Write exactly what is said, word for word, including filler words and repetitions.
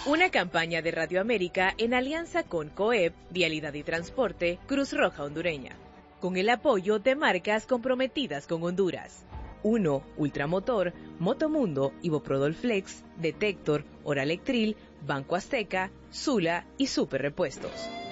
Una campaña de Radio América en alianza con COEP, Vialidad y Transporte, Cruz Roja Hondureña, con el apoyo de marcas comprometidas con Honduras. Uno, Ultramotor, Motomundo, Iboprodol Flex, Detector, Oralectril, Banco Azteca, Sula y Super Repuestos.